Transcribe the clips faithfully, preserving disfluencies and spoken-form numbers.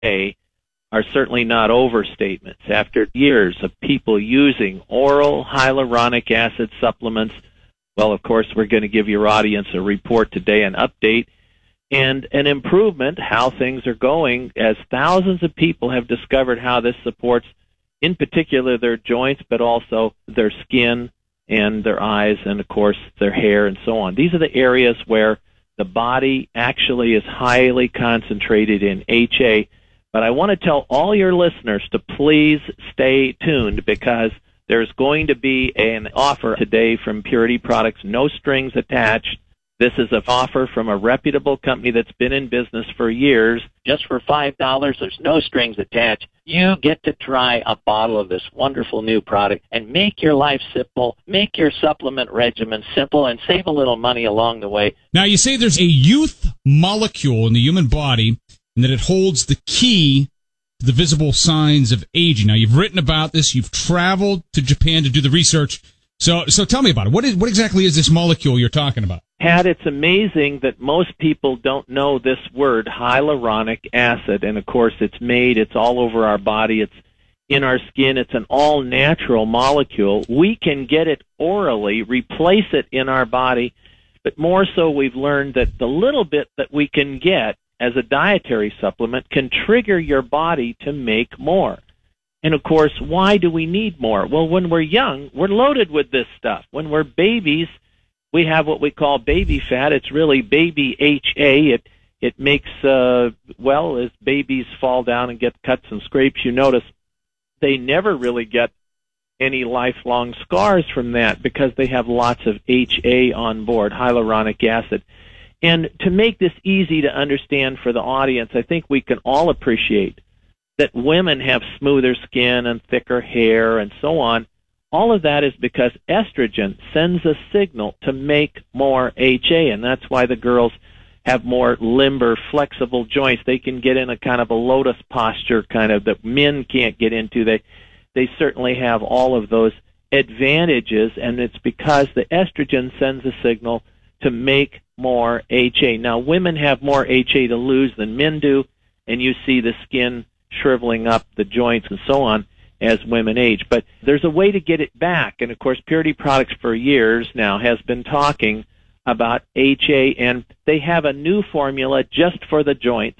A are certainly not overstatements. After years of people using oral hyaluronic acid supplements, well, of course, we're going to give your audience a report today, an update, and an improvement, how things are going, as thousands of people have discovered how this supports, in particular, their joints, but also their skin and their eyes and, of course, their hair and so on. These are the areas where the body actually is highly concentrated in H A. But I want to tell all your listeners to please stay tuned, because there's going to be an offer today from Purity Products, no strings attached. This is an offer from a reputable company that's been in business for years. Just for five dollars, there's no strings attached. You get to try a bottle of this wonderful new product and make your life simple, make your supplement regimen simple, and save a little money along the way. Now, you say there's a youth molecule in the human body and that it holds the key to the visible signs of aging. Now, you've written about this. You've traveled to Japan to do the research. So so tell me about it. What is what exactly is this molecule you're talking about? Pat, it's amazing that most people don't know this word, hyaluronic acid. And, of course, it's made, it's all over our body, it's in our skin, it's an all-natural molecule. We can get it orally, replace it in our body, but more so we've learned that the little bit that we can get as a dietary supplement can trigger your body to make more. And, of course, why do we need more? Well, when we're young, we're loaded with this stuff. When we're babies, we have what we call baby fat. It's really baby H A. It it makes, uh, well, as babies fall down and get cuts and scrapes, you notice they never really get any lifelong scars from that because they have lots of H A on board, hyaluronic acid. And to make this easy to understand for the audience, I think we can all appreciate that women have smoother skin and thicker hair and so on. All of that is because estrogen sends a signal to make more H A, and that's why the girls have more limber, flexible joints. They can get in a kind of a lotus posture kind of that men can't get into. They, they certainly have all of those advantages, and it's because the estrogen sends a signal to make more H A. Now, women have more H A to lose than men do, and you see the skin shriveling up, the joints, and so on as women age. But there's a way to get it back, and of course Purity Products for years now has been talking about H A, and they have a new formula just for the joints,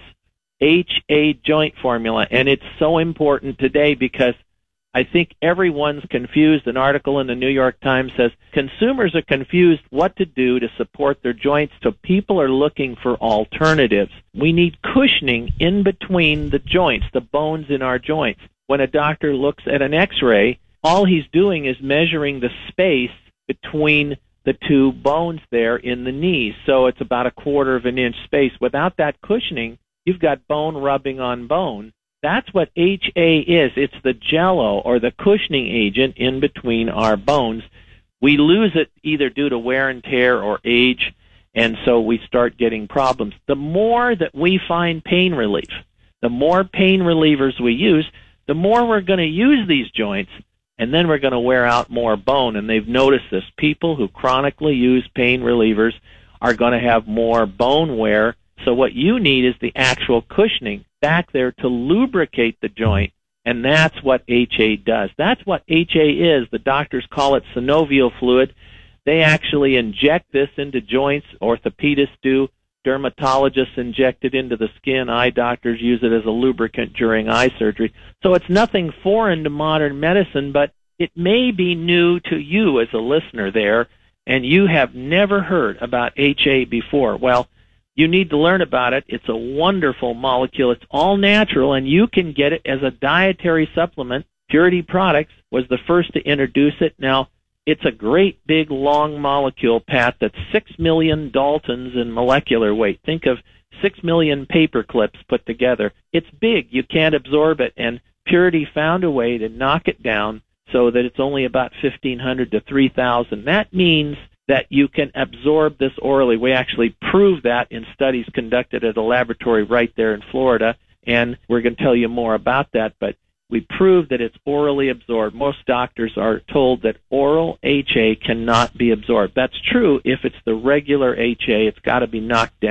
H A joint formula, and it's so important today because I think everyone's confused. An article in the New York Times says consumers are confused what to do to support their joints, so people are looking for alternatives. We need cushioning in between the joints, the bones in our joints. When a doctor looks at an X-ray, all he's doing is measuring the space between the two bones there in the knees. So it's about a quarter of an inch space. Without that cushioning, you've got bone rubbing on bone. That's what H A is. It's the jello or the cushioning agent in between our bones. We lose it either due to wear and tear or age, and so we start getting problems. The more that we find pain relief, the more pain relievers we use, the more we're going to use these joints, and then we're going to wear out more bone. And they've noticed this. People who chronically use pain relievers are going to have more bone wear. So what you need is the actual cushioning back there to lubricate the joint, and that's what H A does. That's what H A is. The doctors call it synovial fluid. They actually inject this into joints. Orthopedists do. Dermatologists inject it into the skin. Eye doctors use it as a lubricant during eye surgery. So it's nothing foreign to modern medicine, but it may be new to you as a listener there, and you have never heard about H A before. Well, you need to learn about it. It's a wonderful molecule. It's all natural, and you can get it as a dietary supplement. Purity Products was the first to introduce it. Now, it's a great big long molecule, Pat, that's six million Daltons in molecular weight. Think of six million paper clips put together. It's big. You can't absorb it, and Purity found a way to knock it down so that it's only about fifteen hundred to three thousand. That means that you can absorb this orally. We actually proved that in studies conducted at a laboratory right there in Florida, and we're going to tell you more about that, but we proved that it's orally absorbed. Most doctors are told that oral H A cannot be absorbed. That's true if it's the regular H A. It's got to be knocked down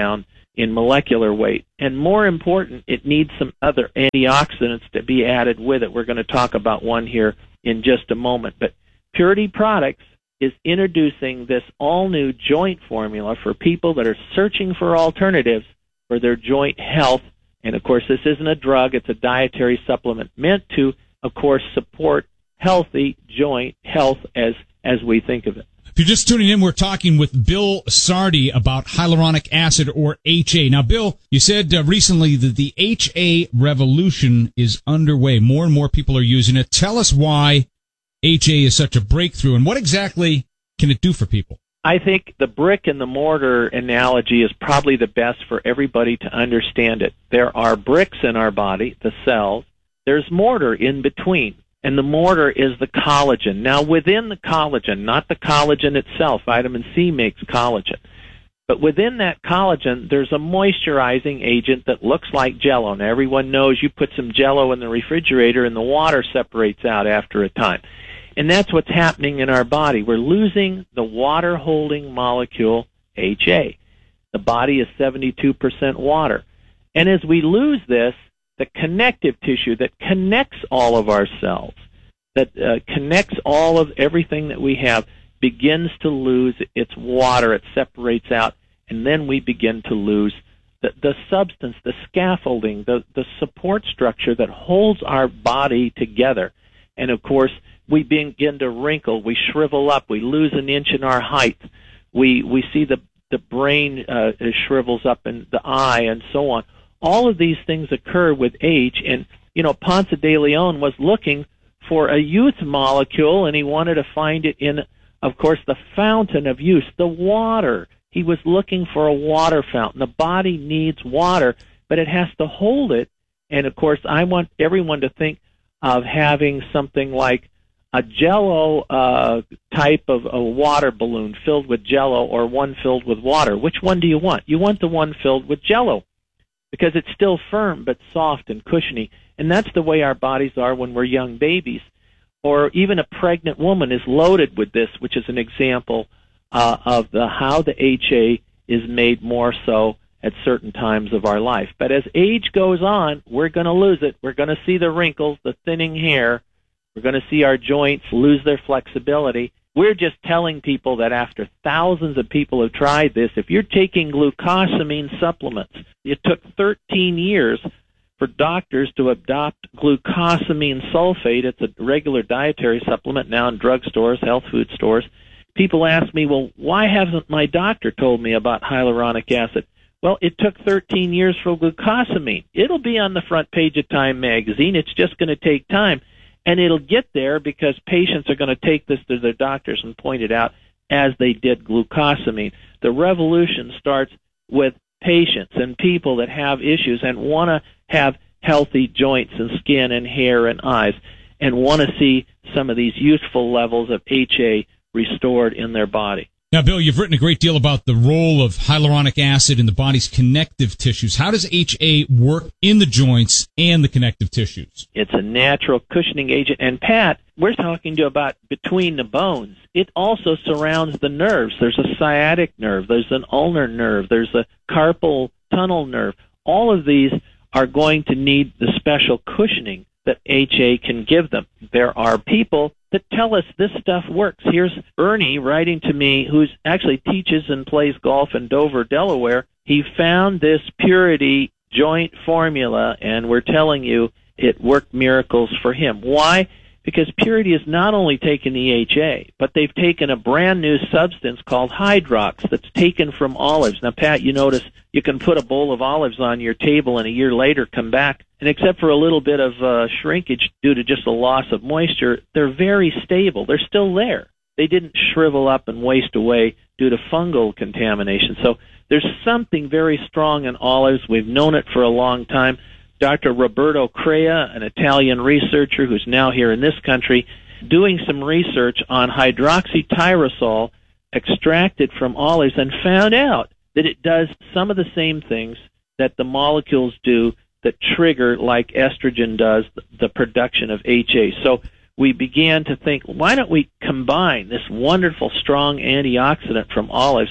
in molecular weight. And more important, it needs some other antioxidants to be added with it. We're going to talk about one here in just a moment. But Purity Products is introducing this all-new joint formula for people that are searching for alternatives for their joint health. And, of course, this isn't a drug. It's a dietary supplement meant to, of course, support healthy joint health as as we think of it. If you're just tuning in, we're talking with Bill Sardi about hyaluronic acid, or H A. Now, Bill, you said uh, recently that the H A revolution is underway. More and more people are using it. Tell us why H A is such a breakthrough, and what exactly can it do for people? I think the brick and the mortar analogy is probably the best for everybody to understand it. There are bricks in our body, the cells. There's mortar in between, and the mortar is the collagen. Now, within the collagen, not the collagen itself, vitamin C makes collagen, but within that collagen, there's a moisturizing agent that looks like Jell-O. Now, everyone knows you put some Jell-O in the refrigerator and the water separates out after a time. And that's what's happening in our body. We're losing the water-holding molecule, H A. The body is seventy-two percent water. And as we lose this, the connective tissue that connects all of our cells, that uh, connects all of everything that we have, begins to lose its water. It separates out, and then we begin to lose the, the substance, the scaffolding, the, the support structure that holds our body together. And, of course, we begin to wrinkle, we shrivel up, we lose an inch in our height, we we see the the brain uh, shrivels up in the eye, and so on. All of these things occur with age, and you know Ponce de Leon was looking for a youth molecule, and he wanted to find it in, of course, the fountain of youth, the water. He was looking for a water fountain. The body needs water, but it has to hold it. And of course, I want everyone to think of having something like a Jell-O uh, type of a water balloon filled with Jell-O, or one filled with water. Which one do you want? You want the one filled with Jell-O, because it's still firm but soft and cushiony. And that's the way our bodies are when we're young babies. Or even a pregnant woman is loaded with this, which is an example uh, of the how the H A is made more so at certain times of our life. But as age goes on, we're going to lose it. We're going to see the wrinkles, the thinning hair. We're going to see our joints lose their flexibility. We're just telling people that after thousands of people have tried this, if you're taking glucosamine supplements, it took thirteen years for doctors to adopt glucosamine sulfate. It's a regular dietary supplement now in drugstores, health food stores. People ask me, well, why hasn't my doctor told me about hyaluronic acid? Well, it took thirteen years for glucosamine. It'll be on the front page of Time magazine. It's just going to take time. And it'll get there because patients are going to take this to their doctors and point it out as they did glucosamine. The revolution starts with patients and people that have issues and want to have healthy joints and skin and hair and eyes, and want to see some of these youthful levels of H A restored in their body. Now, Bill, you've written a great deal about the role of hyaluronic acid in the body's connective tissues. How does H A work in the joints and the connective tissues? It's a natural cushioning agent. And, Pat, we're talking to you about between the bones. It also surrounds the nerves. There's a sciatic nerve. There's an ulnar nerve. There's a carpal tunnel nerve. All of these are going to need the special cushioning that H A can give them. There are people that tell us this stuff works. Here's Ernie writing to me, who actually teaches and plays golf in Dover, Delaware. He found this Purity joint formula, and we're telling you it worked miracles for him. Why? Because Purity is not only taking the H A, but they've taken a brand new substance called Hydrox that's taken from olives. Now, Pat, you notice you can put a bowl of olives on your table and a year later come back, and except for a little bit of uh, shrinkage due to just a loss of moisture, they're very stable. They're still there. They didn't shrivel up and waste away due to fungal contamination. So there's something very strong in olives. We've known it for a long time. Doctor Roberto Crea, an Italian researcher who's now here in this country, doing some research on hydroxytyrosol extracted from olives, and found out that it does some of the same things that the molecules do that trigger, like estrogen does, the production of H A. So we began to think, why don't we combine this wonderful, strong antioxidant from olives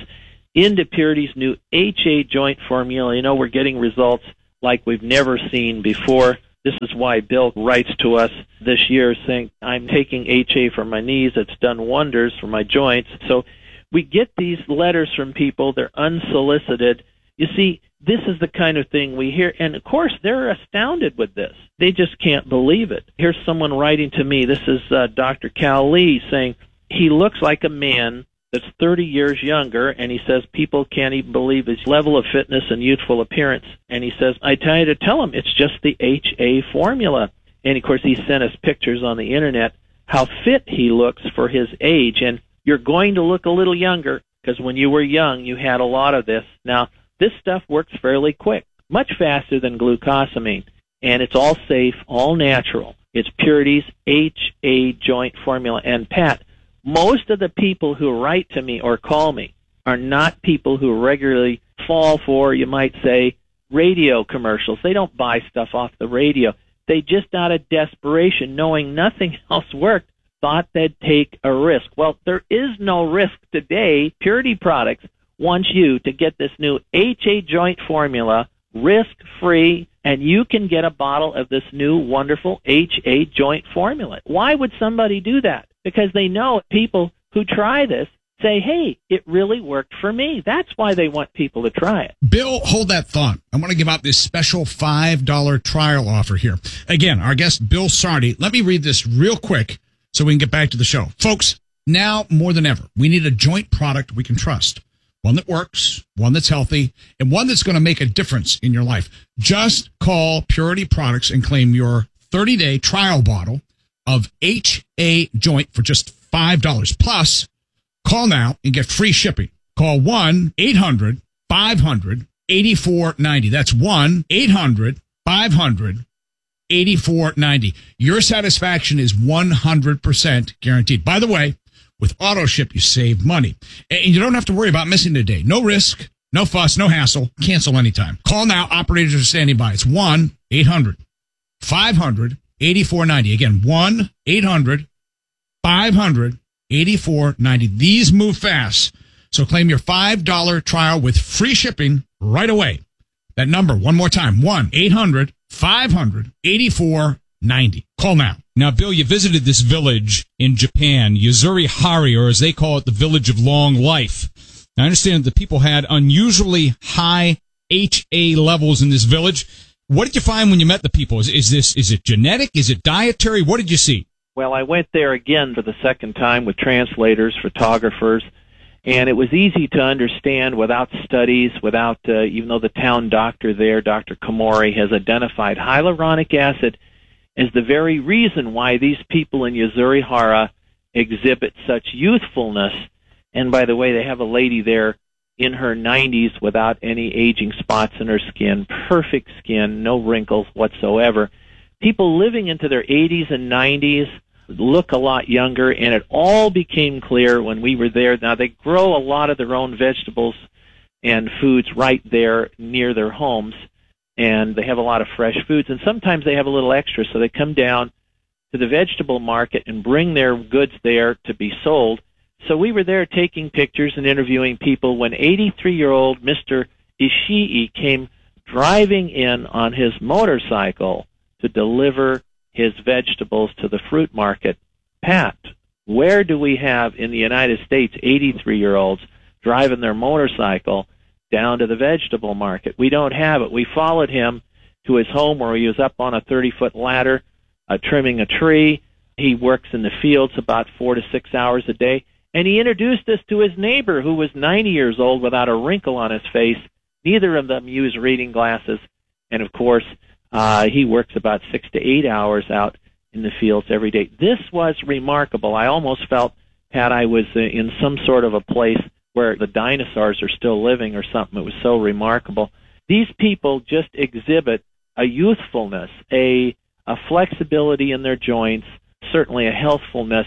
into Purity's new H A joint formula. You know, we're getting results like we've never seen before. This is why Bill writes to us this year saying, I'm taking H A for my knees. It's done wonders for my joints. So we get these letters from people. They're unsolicited. You see, this is the kind of thing we hear. And, of course, they're astounded with this. They just can't believe it. Here's someone writing to me. This is uh, Doctor Cal Lee saying, he looks like a man that's thirty years younger, and he says people can't even believe his level of fitness and youthful appearance. And he says, I tell you to tell him it's just the H A formula. And, of course, he sent us pictures on the Internet how fit he looks for his age. And you're going to look a little younger because when you were young, you had a lot of this. Now, this stuff works fairly quick, much faster than glucosamine, and it's all safe, all natural. It's Purity's H A joint formula. And, Pat, most of the people who write to me or call me are not people who regularly fall for, you might say, radio commercials. They don't buy stuff off the radio. They just, out of desperation, knowing nothing else worked, thought they'd take a risk. Well, there is no risk today. Purity Products wants you to get this new H A joint formula risk-free, and you can get a bottle of this new wonderful H A joint formula. Why would somebody do that? Because they know people who try this say, hey, it really worked for me. That's why they want people to try it. Bill, hold that thought. I want to give out this special five dollar trial offer here. Again, our guest, Bill Sardi. Let me read this real quick so we can get back to the show. Folks, now more than ever, we need a joint product we can trust. One that works, one that's healthy, and one that's going to make a difference in your life. Just call Purity Products and claim your thirty-day trial bottle of H A joint for just five dollars. Plus, call now and get free shipping. Call one eight hundred five hundred eighty-four ninety. That's one eight hundred five hundred eighty-four ninety. Your satisfaction is one hundred percent guaranteed. By the way, with AutoShip, you save money. And you don't have to worry about missing a day. No risk, no fuss, no hassle. Cancel anytime. Call now. Operators are standing by. It's one eight hundred five hundred eighty-four ninety. Again, one eight hundred five hundred eighty-four ninety. These move fast. So claim your five dollar trial with free shipping right away. That number, one more time, one eight hundred five hundred eighty-four ninety. Call now. Now, Bill, you visited this village in Japan, Yuzuri Hari, or as they call it, the Village of Long Life. I understand that the people had unusually high H A levels in this village. What did you find when you met the people? Is, is this is it genetic? Is it dietary? What did you see? Well, I went there again for the second time with translators, photographers, and it was easy to understand without studies, without, uh, even though the town doctor there, Doctor Komori, has identified hyaluronic acid as the very reason why these people in Yuzuri Hara exhibit such youthfulness. And by the way, they have a lady there in her nineties without any aging spots in her skin, perfect skin, no wrinkles whatsoever. People living into their eighties and nineties look a lot younger, and it all became clear when we were there. Now, they grow a lot of their own vegetables and foods right there near their homes, and they have a lot of fresh foods, and sometimes they have a little extra, so they come down to the vegetable market and bring their goods there to be sold. So we were there taking pictures and interviewing people when eighty-three-year-old Mister Ishii came driving in on his motorcycle to deliver his vegetables to the fruit market. Pat, where do we have in the United States eighty-three-year-olds driving their motorcycle down to the vegetable market? We don't have it. We followed him to his home where he was up on a thirty-foot ladder uh, trimming a tree. He works in the fields about four to six hours a day. And he introduced us to his neighbor who was ninety years old without a wrinkle on his face. Neither of them use reading glasses. And, of course, uh, he works about six to eight hours out in the fields every day. This was remarkable. I almost felt, Pat, I was uh, in some sort of a place where the dinosaurs are still living or something. It was so remarkable. These people just exhibit a youthfulness, a, a flexibility in their joints, certainly a healthfulness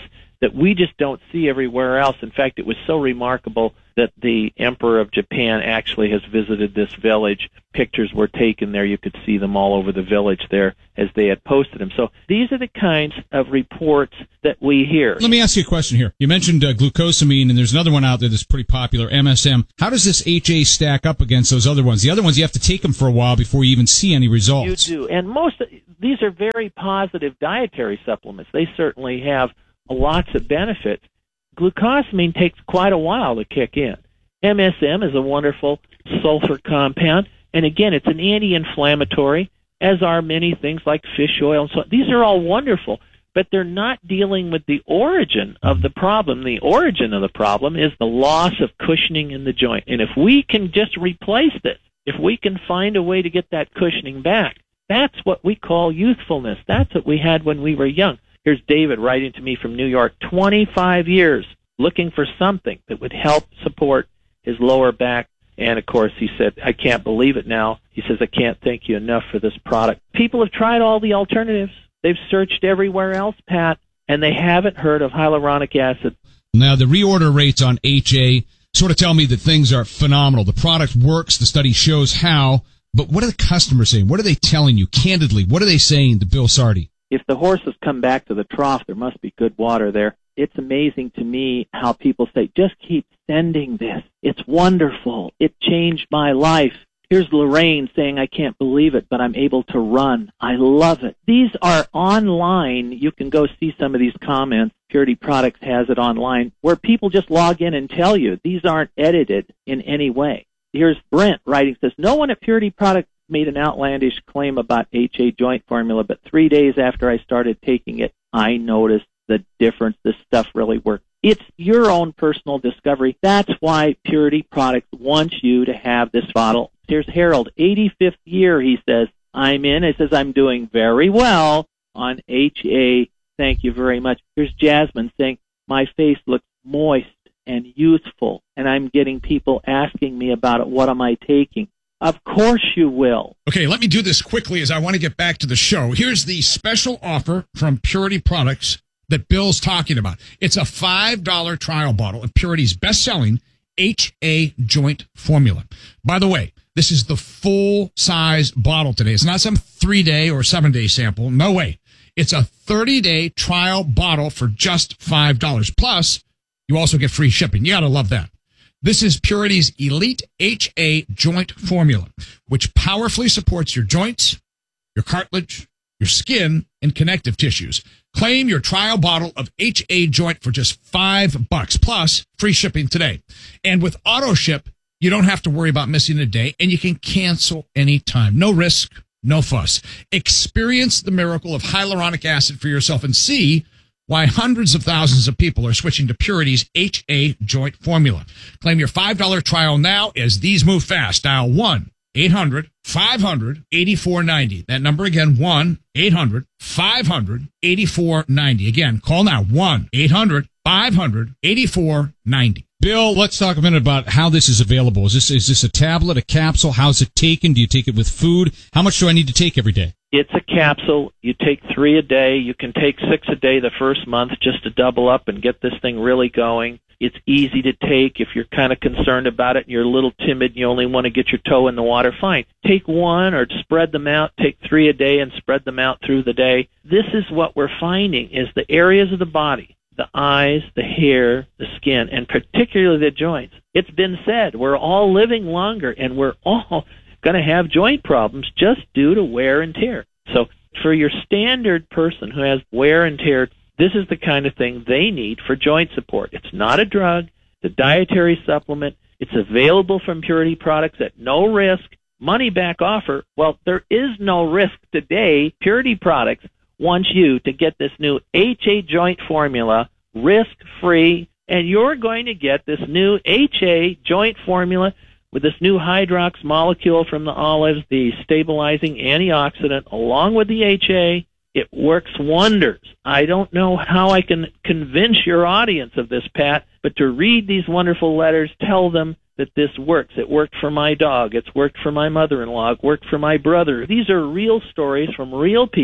that we just don't see everywhere else. In fact, it was so remarkable that the Emperor of Japan actually has visited this village. Pictures were taken there. You could see them all over the village there as they had posted them. So these are the kinds of reports that we hear. Let me ask you a question here. You mentioned uh, glucosamine, and there's another one out there that's pretty popular, M S M. How does this H A stack up against those other ones? The other ones, you have to take them for a while before you even see any results. You do. And most of, these are very positive dietary supplements. They certainly have lots of benefits. Glucosamine takes quite a while to kick in. M S M is a wonderful sulfur compound, and again, it's an anti-inflammatory, as are many things like fish oil and so on. These are all wonderful, but they're not dealing with the origin of the problem. The origin of the problem is the loss of cushioning in the joint. And if we can just replace this, if we can find a way to get that cushioning back, that's what we call youthfulness. That's what we had when we were young. Here's David writing to me from New York, twenty-five years, looking for something that would help support his lower back. And, of course, he said, I can't believe it now. He says, I can't thank you enough for this product. People have tried all the alternatives. They've searched everywhere else, Pat, and they haven't heard of hyaluronic acid. Now, the reorder rates on H A sort of tell me that things are phenomenal. The product works. The study shows how. But what are the customers saying? What are they telling you candidly? What are they saying to Bill Sardi? If the horses come back to the trough, there must be good water there. It's amazing to me how people say, just keep sending this. It's wonderful. It changed my life. Here's Lorraine saying, I can't believe it, but I'm able to run. I love it. These are online. You can go see some of these comments. Purity Products has it online, where people just log in and tell you. These aren't edited in any way. Here's Brent writing, says, no one at Purity Products made an outlandish claim about H A joint formula, but three days after I started taking it, I noticed the difference. This stuff really works. It's your own personal discovery. That's why Purity Products wants you to have this bottle. Here's Harold, eighty-fifth year, he says, I'm in. He says, I'm doing very well on H A. Thank you very much. Here's Jasmine saying, my face looks moist and youthful, and I'm getting people asking me about it. What am I taking? Of course you will. Okay, let me do this quickly as I want to get back to the show. Here's the special offer from Purity Products that Bill's talking about. It's a five dollar trial bottle of Purity's best-selling H A joint formula. By the way, this is the full-size bottle today. It's not some three-day or seven-day sample. No way. It's a thirty-day trial bottle for just five dollars. Plus, you also get free shipping. You got to love that. This is Purity's Elite H A joint formula, which powerfully supports your joints, your cartilage, your skin, and connective tissues. Claim your trial bottle of H A joint for just five bucks plus free shipping today. And with auto ship, you don't have to worry about missing a day, and you can cancel anytime. No risk, no fuss. Experience the miracle of hyaluronic acid for yourself and see why hundreds of thousands of people are switching to Purity's H A joint formula. Claim your five dollar trial now as these move fast. Dial one eight hundred five hundred eighty-four ninety. That number again, one eight hundred five hundred eighty-four ninety. Again, call now, one eight hundred five hundred eighty-four ninety. Bill, let's talk a minute about how this is available. Is this is this a tablet, a capsule? How's it taken? Do you take it with food? How much do I need to take every day? It's a capsule. You take three a day. You can take six a day the first month just to double up and get this thing really going. It's easy to take. If you're kind of concerned about it and you're a little timid and you only want to get your toe in the water, fine. Take one or spread them out. Take three a day and spread them out through the day. This is what we're finding is the areas of the body, the eyes, the hair, the skin, and particularly the joints. It's been said we're all living longer and we're all going to have joint problems just due to wear and tear. So for your standard person who has wear and tear, this is the kind of thing they need for joint support. It's not a drug. It's a dietary supplement. It's available from Purity Products at no risk. Money back offer. Well, there is no risk today. Purity Products wants you to get this new H A joint formula risk-free, and you're going to get this new H A joint formula with this new Hydrox molecule from the olives, the stabilizing antioxidant, along with the H A. It works wonders. I don't know how I can convince your audience of this, Pat, but to read these wonderful letters, tell them that this works. It worked for my dog. It's worked for my mother-in-law. It worked for my brother. These are real stories from real people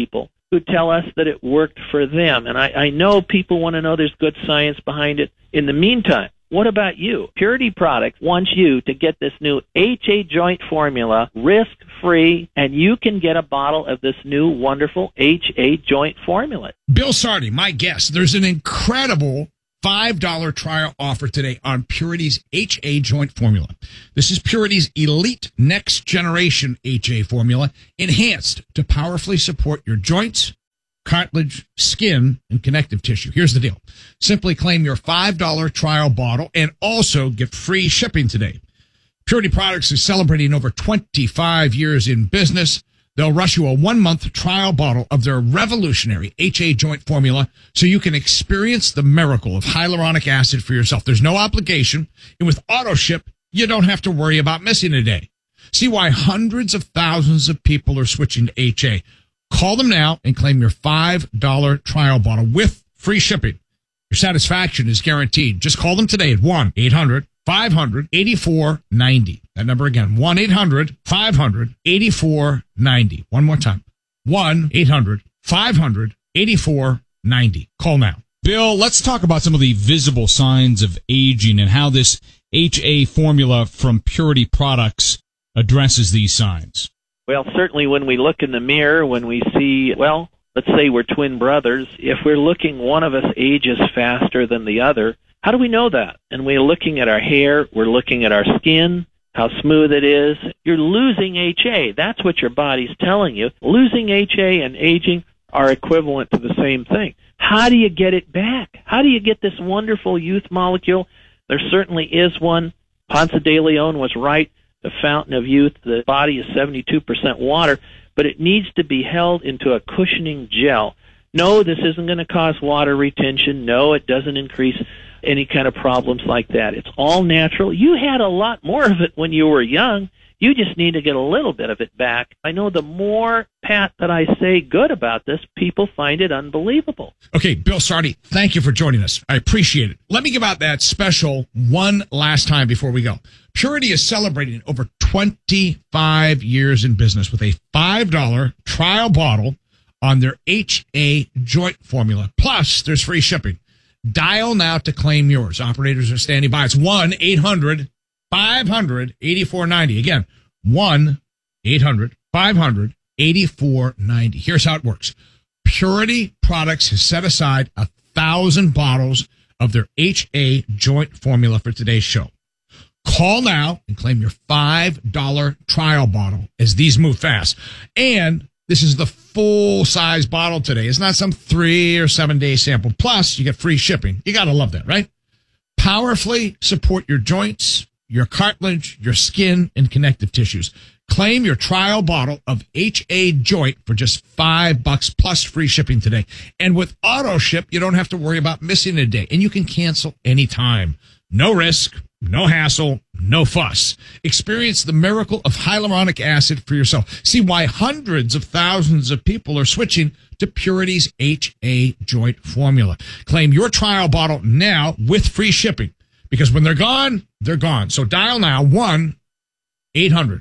who tell us that it worked for them. And I, I know people want to know there's good science behind it. In the meantime, what about you? Purity Products wants you to get this new H A joint formula risk-free, and you can get a bottle of this new wonderful H A joint formula. Bill Sardi, my guest. There's an incredible five dollar trial offer today on Purity's H A joint formula. This is Purity's elite next generation H A formula, enhanced to powerfully support your joints, cartilage, skin, and connective tissue. Here's the deal. Simply claim your five dollar trial bottle and also get free shipping today. Purity Products is celebrating over twenty-five years in business. They'll rush you a one-month trial bottle of their revolutionary H A joint formula so you can experience the miracle of hyaluronic acid for yourself. There's no obligation, and with auto ship, you don't have to worry about missing a day. See why hundreds of thousands of people are switching to H A. Call them now and claim your five dollar trial bottle with free shipping. Your satisfaction is guaranteed. Just call them today at one eight hundred five hundred eighty-four ninety. That number again, one eight hundred five hundred eighty-four ninety. One more time, one eight hundred five hundred eighty-four ninety. Call now. Bill, let's talk about some of the visible signs of aging and how this H A formula from Purity Products addresses these signs. Well, certainly when we look in the mirror, when we see, well, let's say we're twin brothers, if we're looking, one of us ages faster than the other, how do we know that? And we're looking at our hair, we're looking at our skin, how smooth it is. You're losing H A. That's what your body's telling you. Losing H A and aging are equivalent to the same thing. How do you get it back? How do you get this wonderful youth molecule? There certainly is one. Ponce de Leon was right. The fountain of youth, the body is seventy-two percent water, but it needs to be held into a cushioning gel. No, this isn't going to cause water retention. No, it doesn't increase any kind of problems like that. It's all natural. You had a lot more of it when you were young. You just need to get a little bit of it back. I know the more, Pat, that I say good about this, people find it unbelievable. Okay, Bill Sardi, thank you for joining us. I appreciate it. Let me give out that special one last time before we go. Purity is celebrating over twenty-five years in business with a five dollar trial bottle on their H A joint formula. Plus, there's free shipping. Dial now to claim yours. Operators are standing by. It's one eight hundred five hundred eighty-four ninety. Again, one eight hundred five hundred eighty-four ninety. Here's how it works. Purity Products has set aside a thousand bottles of their H A joint formula for today's show. Call now and claim your five dollar trial bottle as these move fast. And this is the full-size bottle today. It's not some three or seven-day sample. Plus, you get free shipping. You got to love that, right? Powerfully support your joints, your cartilage, your skin, and connective tissues. Claim your trial bottle of H A Joint for just five bucks plus free shipping today. And with auto ship, you don't have to worry about missing a day, and you can cancel anytime. No risk, no hassle, no fuss. Experience the miracle of hyaluronic acid for yourself. See why hundreds of thousands of people are switching to Purity's H A Joint formula. Claim your trial bottle now with free shipping, because when they're gone, they're gone. So dial now one eight hundred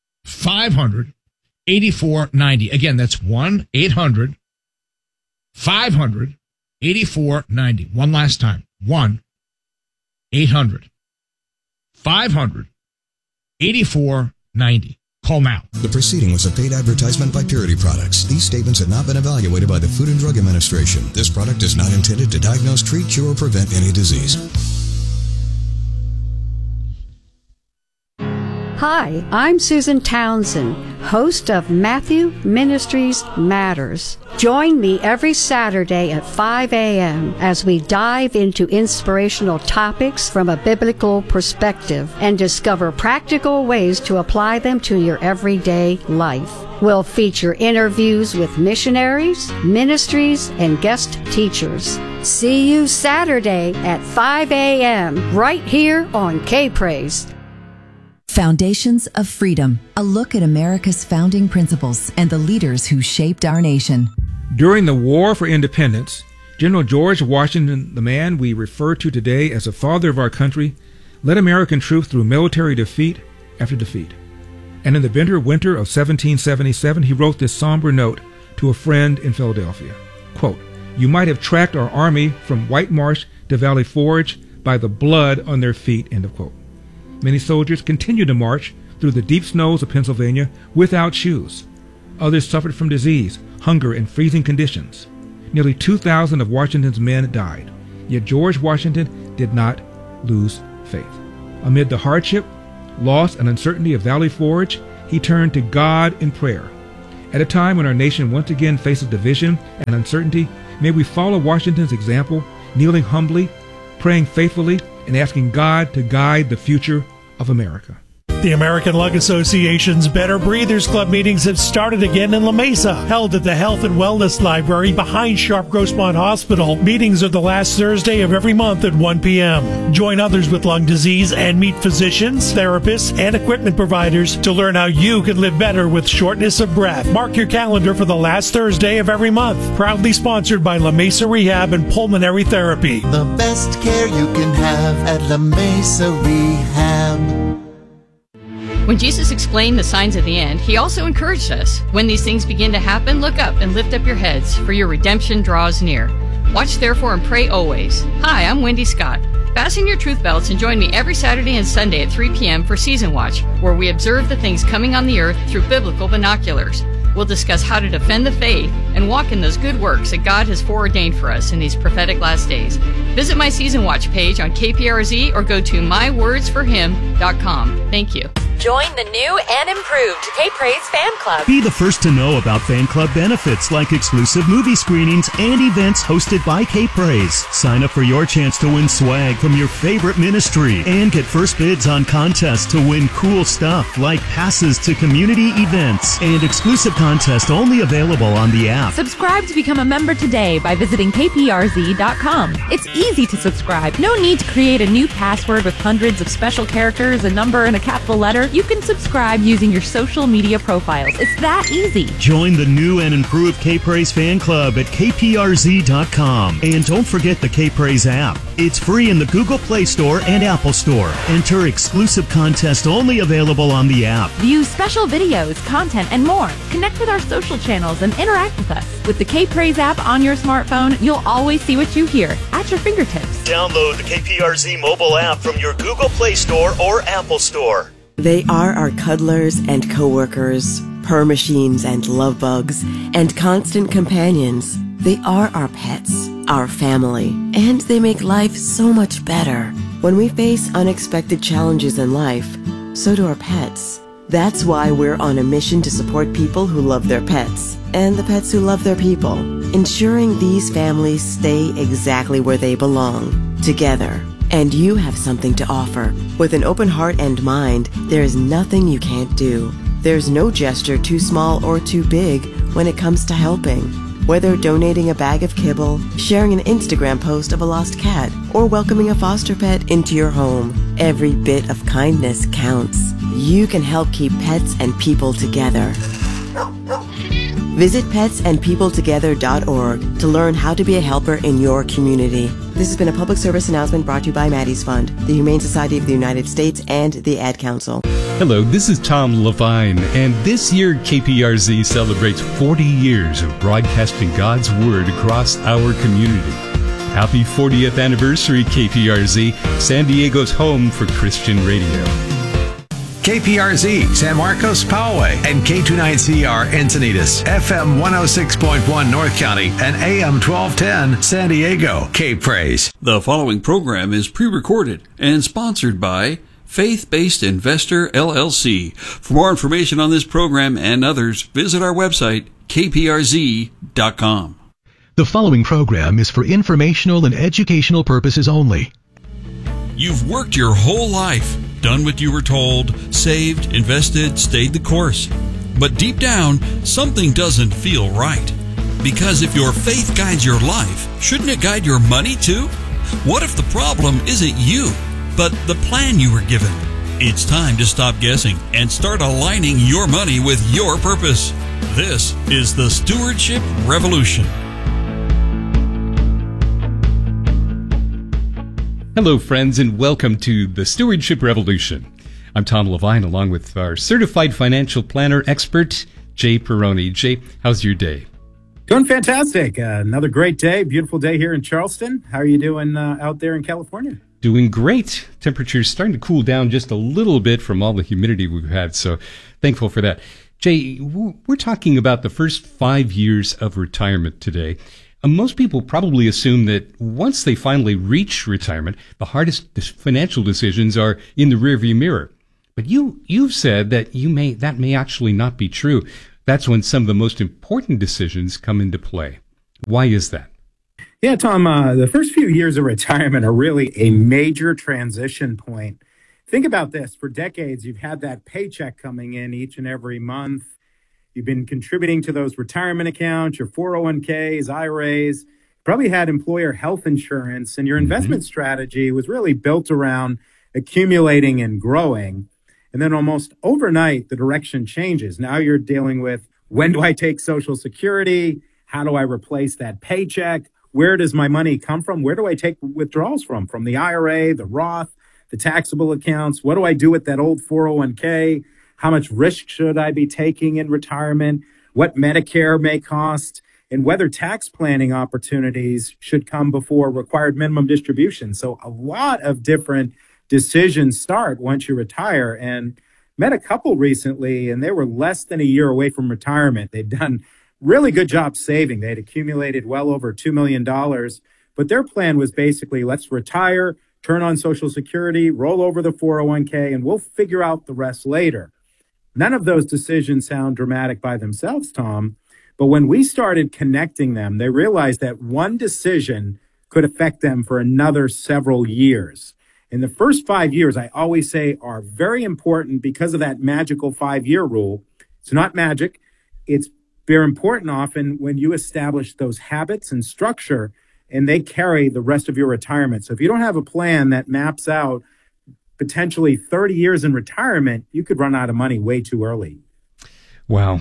five hundred eighty-four ninety. Again, that's one eight hundred five hundred eighty-four ninety. One last time. one eight hundred five hundred eighty-four ninety. Call now. The proceeding was a paid advertisement by Purity Products. These statements have not been evaluated by the Food and Drug Administration. This product is not intended to diagnose, treat, cure, or prevent any disease. Hi, I'm Susan Townsend, host of Matthew Ministries Matters. Join me every Saturday at five a.m. as we dive into inspirational topics from a biblical perspective and discover practical ways to apply them to your everyday life. We'll feature interviews with missionaries, ministries, and guest teachers. See you Saturday at five a.m. right here on K-Praise. Foundations of Freedom, a look at America's founding principles and the leaders who shaped our nation. During the War for Independence, General George Washington, the man we refer to today as the father of our country, led American troops through military defeat after defeat. And in the bitter winter of seventeen seventy-seven, he wrote this somber note to a friend in Philadelphia. Quote, "You might have tracked our army from White Marsh to Valley Forge by the blood on their feet," end of quote. Many soldiers continued to march through the deep snows of Pennsylvania without shoes. Others suffered from disease, hunger, and freezing conditions. Nearly two thousand of Washington's men died. Yet George Washington did not lose faith. Amid the hardship, loss, and uncertainty of Valley Forge, he turned to God in prayer. At a time when our nation once again faces division and uncertainty, may we follow Washington's example, kneeling humbly, praying faithfully, and asking God to guide the future of America. The American Lung Association's Better Breathers Club meetings have started again in La Mesa, held at the Health and Wellness Library behind Sharp Grossmont Hospital. Meetings are the last Thursday of every month at one p.m. Join others with lung disease and meet physicians, therapists, and equipment providers to learn how you can live better with shortness of breath. Mark your calendar for the last Thursday of every month. Proudly sponsored by La Mesa Rehab and Pulmonary Therapy. The best care you can have at La Mesa Rehab. When Jesus explained the signs of the end, he also encouraged us. When these things begin to happen, look up and lift up your heads, for your redemption draws near. Watch therefore and pray always. Hi, I'm Wendy Scott. Fasten your truth belts and join me every Saturday and Sunday at three p.m. for Season Watch, where we observe the things coming on the earth through biblical binoculars. We'll discuss how to defend the faith and walk in those good works that God has foreordained for us in these prophetic last days. Visit my Season Watch page on K P R Z or go to my words for him dot com. Thank you. Join the new and improved K-Praise Fan Club. Be the first to know about fan club benefits like exclusive movie screenings and events hosted by K-Praise. Sign up for your chance to win swag from your favorite ministry and get first bids on contests to win cool stuff like passes to community events and exclusive contests only available on the app. Subscribe to become a member today by visiting K P R Z dot com. It's easy to subscribe. No need to create a new password with hundreds of special characters, a number, and a capital letter. You can subscribe using your social media profiles. It's that easy. Join the new and improved K-Praise fan club at K P R Z dot com. And don't forget the K-Praise app. It's free in the Google Play Store and Apple Store. Enter exclusive contests only available on the app. View special videos, content, and more. Connect with our social channels and interact with us. With the K-Praise app on your smartphone, you'll always see what you hear at your fingertips. Download the K P R Z mobile app from your Google Play Store or Apple Store. They are our cuddlers and coworkers, purr machines and love bugs, and constant companions. They are our pets, our family, and they make life so much better. When we face unexpected challenges in life, so do our pets. That's why we're on a mission to support people who love their pets, and the pets who love their people, ensuring these families stay exactly where they belong, together. And you have something to offer. With an open heart and mind, there is nothing you can't do. There's no gesture too small or too big when it comes to helping. Whether donating a bag of kibble, sharing an Instagram post of a lost cat, or welcoming a foster pet into your home, every bit of kindness counts. You can help keep pets and people together. Visit pets and people together dot org to learn how to be a helper in your community. This has been a public service announcement brought to you by Maddie's Fund, the Humane Society of the United States, and the Ad Council. Hello, this is Tom Levine, and this year K P R Z celebrates forty years of broadcasting God's Word across our community. Happy fortieth anniversary, K P R Z, San Diego's home for Christian radio. K P R Z, San Marcos, Poway, and K twenty-nine C R Encinitas, F M one oh six point one North County, and A M twelve ten San Diego. K-Praise. The following program is pre-recorded and sponsored by Faith-Based Investor, L L C. For more information on this program and others, visit our website, K P R Z dot com. The following program is for informational and educational purposes only. You've worked your whole life, done what you were told, saved, invested, stayed the course. But deep down, something doesn't feel right. Because if your faith guides your life, shouldn't it guide your money too? What if the problem isn't you, but the plan you were given? It's time to stop guessing and start aligning your money with your purpose. This is the Stewardship Revolution. Hello, friends, and welcome to the Stewardship Revolution. I'm Tom Levine, along with our certified financial planner expert, Jay Peroni. Jay, how's your day? Doing fantastic. Uh, another great day, beautiful day here in Charleston. How are you doing uh, out there in California? Doing great. Temperature's starting to cool down just a little bit from all the humidity we've had, so thankful for that. Jay, we're talking about the first five years of retirement today. Uh, most people probably assume that once they finally reach retirement, the hardest financial decisions are in the rearview mirror. But you, you've said that you may that may actually not be true. That's when some of the most important decisions come into play. Why is that? Yeah, Tom, uh, the first few years of retirement are really a major transition point. Think about this. For decades, you've had that paycheck coming in each and every month. You've been contributing to those retirement accounts, your four oh one k's, I R As, probably had employer health insurance, and your mm-hmm. investment strategy was really built around accumulating and growing. And then almost overnight, the direction changes. Now you're dealing with, when do I take Social Security? How do I replace that paycheck? Where does my money come from? Where do I take withdrawals from? From the I R A, the Roth, the taxable accounts? What do I do with that old four oh one k? How much risk should I be taking in retirement? What Medicare may cost? And whether tax planning opportunities should come before required minimum distribution. So a lot of different decisions start once you retire. And met a couple recently, and they were less than a year away from retirement. They'd done really good job saving. They'd accumulated well over two million dollars. But their plan was basically, let's retire, turn on Social Security, roll over the four oh one k, and we'll figure out the rest later. None of those decisions sound dramatic by themselves, Tom. But when we started connecting them, they realized that one decision could affect them for another several years. In the first five years, I always say, are very important because of that magical five-year rule. It's not magic. It's very important often when you establish those habits and structure, and they carry the rest of your retirement. So if you don't have a plan that maps out potentially thirty years in retirement, you could run out of money way too early. Wow.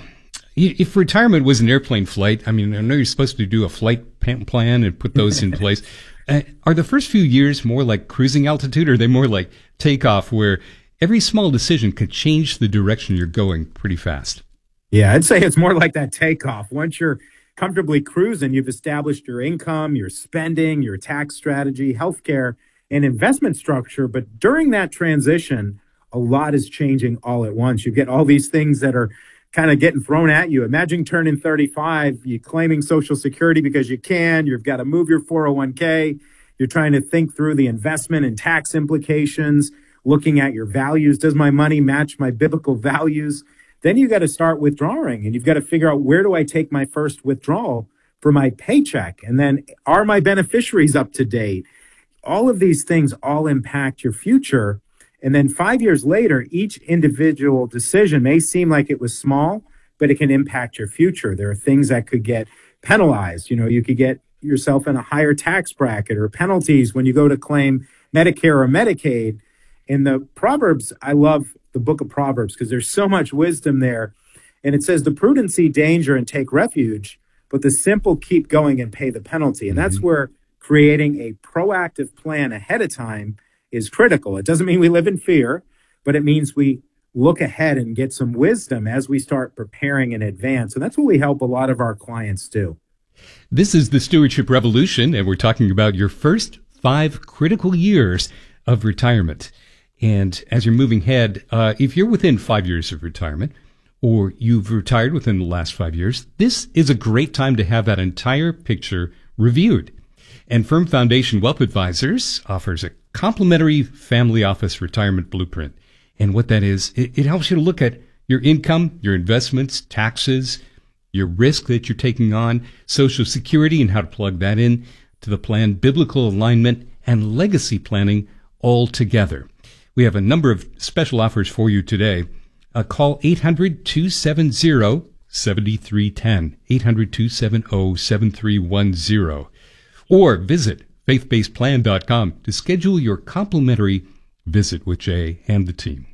If retirement was an airplane flight, I mean, I know you're supposed to do a flight plan and put those in place. Uh, are the first few years more like cruising altitude, or are they more like takeoff, where every small decision could change the direction you're going pretty fast? Yeah, I'd say it's more like that takeoff. Once you're comfortably cruising, you've established your income, your spending, your tax strategy, healthcare, and investment structure. But during that transition, a lot is changing all at once. You get all these things that are kind of getting thrown at you. Imagine turning thirty-five, you claiming Social Security because you can, you've got to move your four oh one k, you're trying to think through the investment and tax implications, looking at your values. Does my money match my biblical values? Then you got to start withdrawing, and you've got to figure out, where do I take my first withdrawal for my paycheck? And then, are my beneficiaries up to date? All of these things all impact your future. And then five years later, each individual decision may seem like it was small, but it can impact your future. There are things that could get penalized. You know, you could get yourself in a higher tax bracket, or penalties when you go to claim Medicare or Medicaid. In the Proverbs, I love the book of Proverbs because there's so much wisdom there. And it says, the prudent see danger and take refuge, but the simple keep going and pay the penalty. And that's where creating a proactive plan ahead of time is critical. It doesn't mean we live in fear, but it means we look ahead and get some wisdom as we start preparing in advance. And that's what we help a lot of our clients do. This is the Stewardship Revolution, and we're talking about your first five critical years of retirement. And as you're moving ahead, uh, if you're within five years of retirement, or you've retired within the last five years, this is a great time to have that entire picture reviewed. And Firm Foundation Wealth Advisors offers a complimentary family office retirement blueprint. And what that is, it, it helps you to look at your income, your investments, taxes, your risk that you're taking on, Social Security and how to plug that in to the plan, biblical alignment, and legacy planning all together. We have a number of special offers for you today. Uh, call eight hundred, two seven zero, seven three one zero, eight hundred, two seven zero, seven three one zero, or visit faith based plan dot com to schedule your complimentary visit with Jay and the team.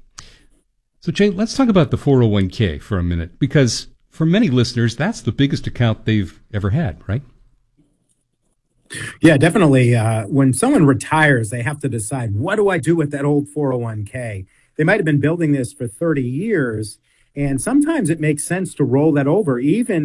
So, Jay, let's talk about the four oh one k for a minute, because for many listeners, that's the biggest account they've ever had, right? Yeah, definitely. Uh, when someone retires, they have to decide, what do I do with that old four oh one k? They might have been building this for thirty years, and sometimes it makes sense to roll that over, even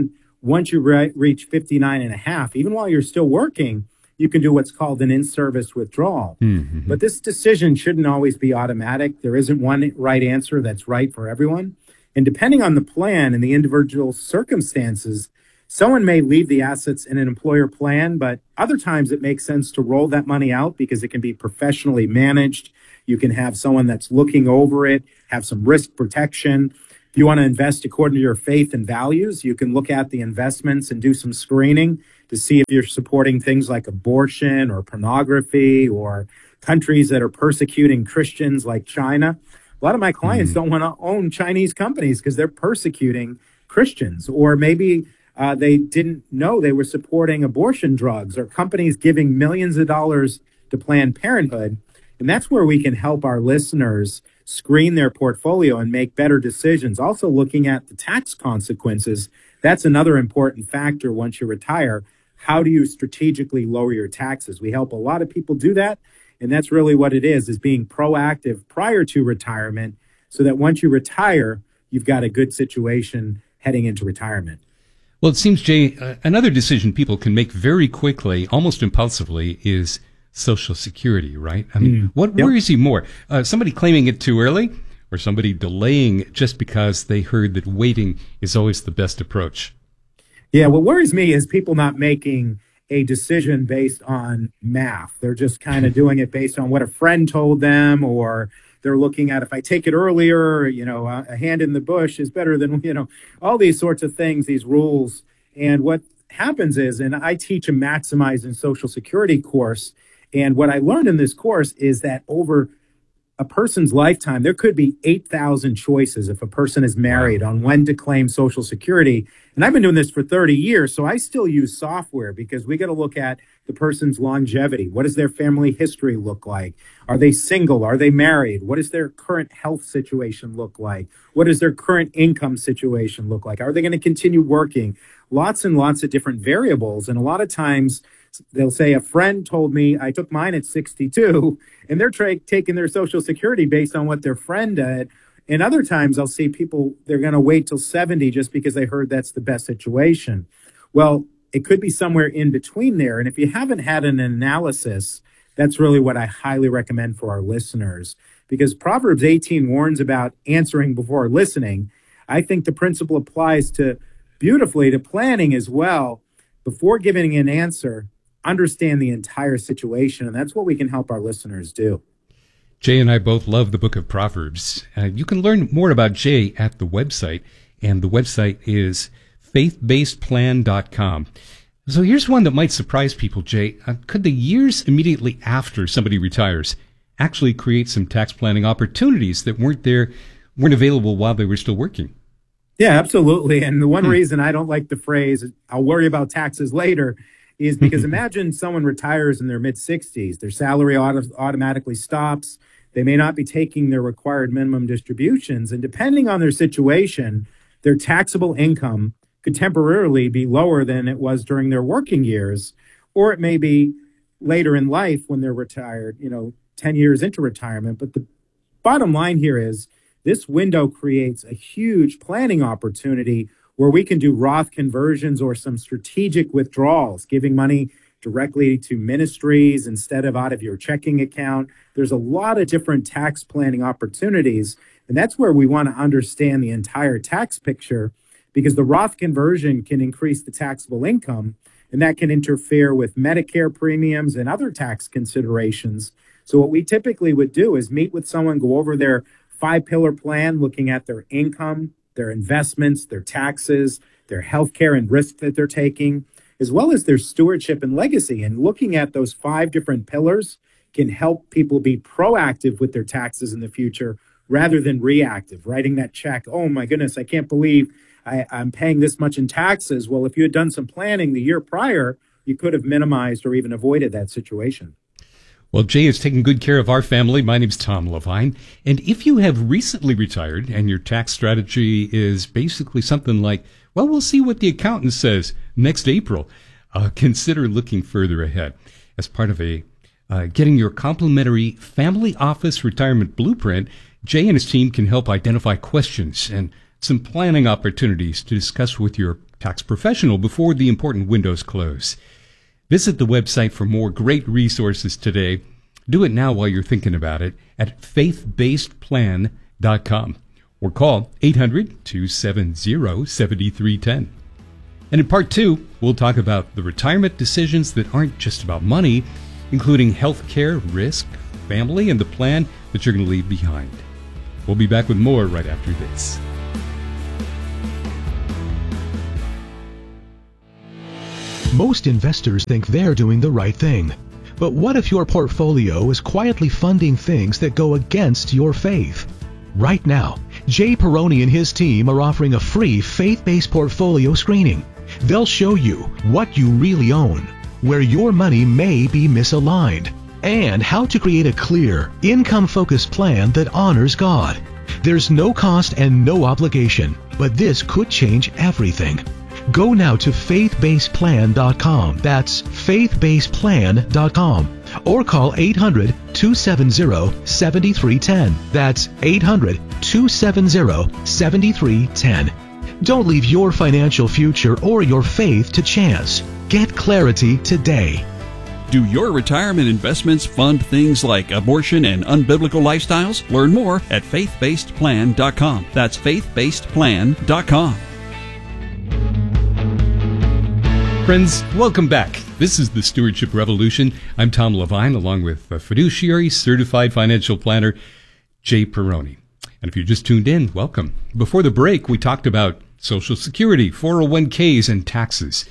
once you re- reach fifty-nine and a half, even while you're still working, you can do what's called an in-service withdrawal. Mm-hmm. But this decision shouldn't always be automatic. There isn't one right answer that's right for everyone. And depending on the plan and the individual circumstances, someone may leave the assets in an employer plan, but other times it makes sense to roll that money out because it can be professionally managed. You can have someone that's looking over it, have some risk protection. If you want to invest according to your faith and values, you can look at the investments and do some screening to see if you're supporting things like abortion or pornography or countries that are persecuting Christians like China. A lot of my clients mm-hmm. don't want to own Chinese companies because they're persecuting Christians, or maybe uh, they didn't know they were supporting abortion drugs, or companies giving millions of dollars to Planned Parenthood. And that's where we can help our listeners screen their portfolio and make better decisions. Also looking at the tax consequences. That's another important factor once you retire. How do you strategically lower your taxes? We help a lot of people do that. And that's really what it is, is being proactive prior to retirement so that once you retire, you've got a good situation heading into retirement. Well, it seems, Jay, uh, another decision people can make very quickly, almost impulsively, is Social Security, right? I mean, mm. what yep. worries you more? Uh, somebody claiming it too early, or somebody delaying just because they heard that waiting is always the best approach? Yeah, what worries me is people not making a decision based on math. They're just kind of doing it based on what a friend told them, or they're looking at, if I take it earlier, you know, a, a hand in the bush is better than, you know, all these sorts of things, these rules. And what happens is, and I teach a Maximizing Social Security course, and what I learned in this course is that over a person's lifetime, there could be eight thousand choices if a person is married on when to claim Social Security. And I've been doing this for thirty years, so I still use software because we got to look at the person's longevity. What does their family history look like? Are they single? Are they married? What does their current health situation look like? What does their current income situation look like? Are they going to continue working? Lots and lots of different variables. And a lot of times they'll say, a friend told me, I took mine at sixty-two, and they're tra- taking their Social Security based on what their friend did. And other times I'll see people, they're going to wait till seventy just because they heard that's the best situation. Well, it could be somewhere in between there. And if you haven't had an analysis, that's really what I highly recommend for our listeners, because Proverbs eighteen warns about answering before listening. I think the principle applies to beautifully to planning as well. Before giving an answer, understand the entire situation. And that's what we can help our listeners do. Jay and I both love the book of Proverbs. Uh, you can learn more about Jay at the website, and the website is faith based plan dot com. So here's one that might surprise people, Jay. Uh, could the years immediately after somebody retires actually create some tax planning opportunities that weren't there, weren't available while they were still working? Yeah, absolutely. And the one Hmm. reason I don't like the phrase, I'll worry about taxes later, is because imagine someone retires in their mid-sixties. Their salary auto- automatically stops. They may not be taking their required minimum distributions. And depending on their situation, their taxable income could temporarily be lower than it was during their working years. Or it may be later in life when they're retired, you know, ten years into retirement. But the bottom line here is this window creates a huge planning opportunity where we can do Roth conversions or some strategic withdrawals, giving money directly to ministries instead of out of your checking account. There's a lot of different tax planning opportunities, and that's where we want to understand the entire tax picture, because the Roth conversion can increase the taxable income, and that can interfere with Medicare premiums and other tax considerations. So what we typically would do is meet with someone, go over their five-pillar plan, looking at their income, their investments, their taxes, their healthcare and risk that they're taking, as well as their stewardship and legacy. And looking at those five different pillars can help people be proactive with their taxes in the future rather than reactive, writing that check. Oh my goodness, I can't believe I, I'm paying this much in taxes. Well, if you had done some planning the year prior, you could have minimized or even avoided that situation. Well, Jay is taking good care of our family. My name's Tom Levine. And if you have recently retired and your tax strategy is basically something like, well, we'll see what the accountant says next April, uh, consider looking further ahead. As part of a uh, getting your complimentary family office retirement blueprint, Jay and his team can help identify questions and some planning opportunities to discuss with your tax professional before the important windows close. Visit the website for more great resources today. Do it now while you're thinking about it at faith based plan dot com or call eight hundred, two seven zero, seven three one zero. And in part two, we'll talk about the retirement decisions that aren't just about money, including health care, risk, family, and the plan that you're going to leave behind. We'll be back with more right after this. Most investors think they're doing the right thing. But what if your portfolio is quietly funding things that go against your faith? Right now, Jay Peroni and his team are offering a free faith-based portfolio screening. They'll show you what you really own, where your money may be misaligned, and how to create a clear, income-focused plan that honors God. There's no cost and no obligation, but this could change everything. Go now to faith based plan dot com. That's faith based plan dot com. Or call eight hundred, two seven zero, seven three one zero. That's eight hundred, two seven zero, seven three one zero. Don't leave your financial future or your faith to chance. Get clarity today. Do your retirement investments fund things like abortion and unbiblical lifestyles? Learn more at faith based plan dot com. That's faith based plan dot com. Friends, welcome back. This is the Stewardship Revolution. I'm Tom Levine, along with a fiduciary certified financial planner, Jay Peroni. And if you just tuned in, welcome. Before the break, we talked about Social Security, four oh one k's, and taxes.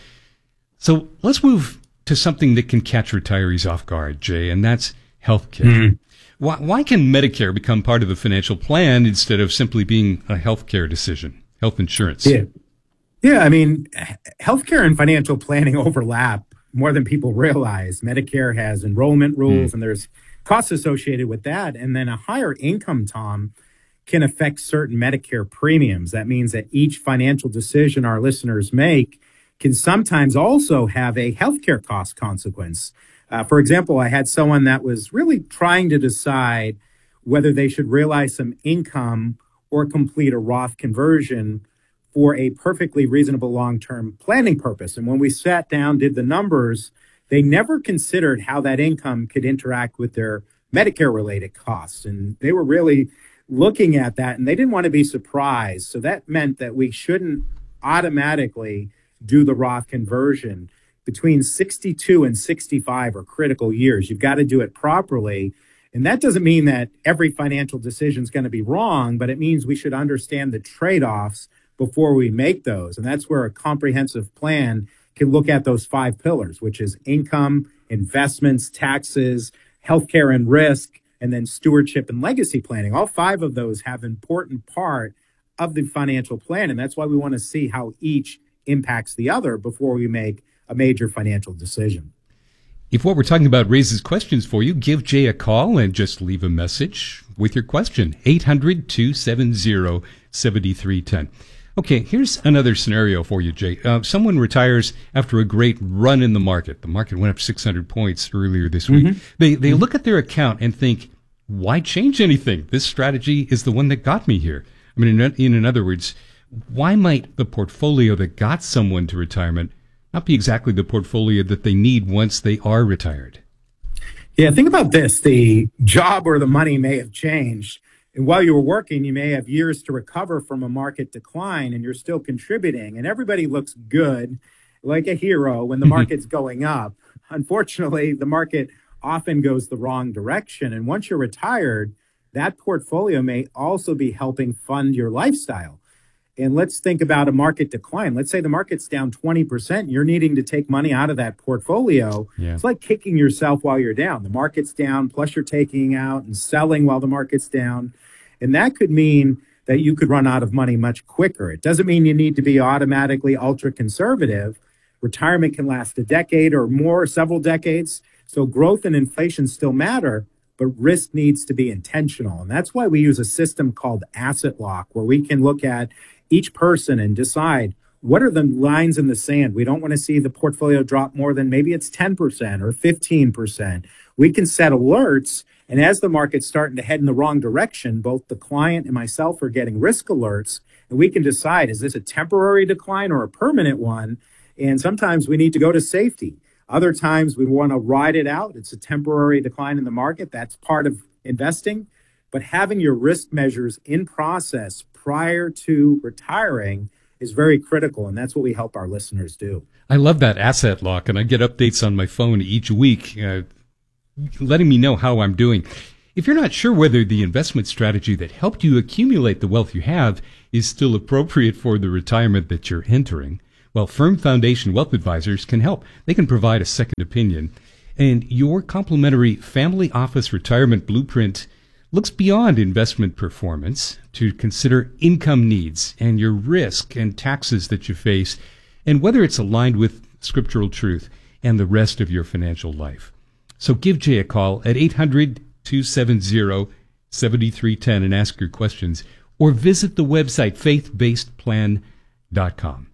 So let's move to something that can catch retirees off guard, Jay, and that's healthcare. Mm. Why, why can Medicare become part of the financial plan instead of simply being a healthcare decision, health insurance? Yeah. Yeah, I mean, healthcare and financial planning overlap more than people realize. Medicare has enrollment rules, mm. and there's costs associated with that. And then a higher income, Tom, can affect certain Medicare premiums. That means that each financial decision our listeners make can sometimes also have a healthcare cost consequence. Uh, for example, I had someone that was really trying to decide whether they should realize some income or complete a Roth conversion for a perfectly reasonable long-term planning purpose. And when we sat down, did the numbers, they never considered how that income could interact with their Medicare-related costs. And they were really looking at that, and they didn't want to be surprised. So that meant that we shouldn't automatically do the Roth conversion. Between sixty-two and sixty-five are critical years. You've got to do it properly. And that doesn't mean that every financial decision is going to be wrong, but it means we should understand the trade-offs before we make those. And that's where a comprehensive plan can look at those five pillars, which is income, investments, taxes, healthcare and risk, and then stewardship and legacy planning. All five of those have an important part of the financial plan. And that's why we want to see how each impacts the other before we make a major financial decision. If what we're talking about raises questions for you, give Jay a call and just leave a message with your question. eight hundred, two seven zero, seven three one zero. Okay, here's another scenario for you, Jay. Uh, someone retires after a great run in the market. The market went up six hundred points earlier this week. Mm-hmm. They they mm-hmm. look at their account and think, why change anything? This strategy is the one that got me here. I mean, in, in, in other words, why might the portfolio that got someone to retirement not be exactly the portfolio that they need once they are retired? Yeah, think about this. The job or the money may have changed. And while you were working, you may have years to recover from a market decline, and you're still contributing. And everybody looks good, like a hero, when the market's going up. Unfortunately, the market often goes the wrong direction. And once you're retired, that portfolio may also be helping fund your lifestyle. And let's think about a market decline. Let's say the market's down twenty percent. You're needing to take money out of that portfolio. Yeah. It's like kicking yourself while you're down. The market's down, plus you're taking out and selling while the market's down. And that could mean that you could run out of money much quicker. It doesn't mean you need to be automatically ultra conservative. Retirement can last a decade or more, several decades. So growth and inflation still matter, but risk needs to be intentional. And that's why we use a system called Asset Lock, where we can look at each person and decide what are the lines in the sand. We don't want to see the portfolio drop more than maybe it's ten percent or fifteen percent. We can set alerts And as the market's starting to head in the wrong direction, both the client and myself are getting risk alerts, and we can decide, is this a temporary decline or a permanent one? And sometimes we need to go to safety. Other times we want to ride it out. It's a temporary decline in the market. That's part of investing. But having your risk measures in process prior to retiring is very critical, and that's what we help our listeners do. I love that asset lock, and I get updates on my phone each week, uh, letting me know how I'm doing. If you're not sure whether the investment strategy that helped you accumulate the wealth you have is still appropriate for the retirement that you're entering, well, Firm Foundation Wealth Advisors can help. They can provide a second opinion. And your complimentary Family Office Retirement Blueprint looks beyond investment performance to consider income needs and your risk and taxes that you face, and whether it's aligned with scriptural truth and the rest of your financial life. So give Jay a call at eight hundred, two seven zero, seven three one zero and ask your questions, or visit the website faith based plan dot com.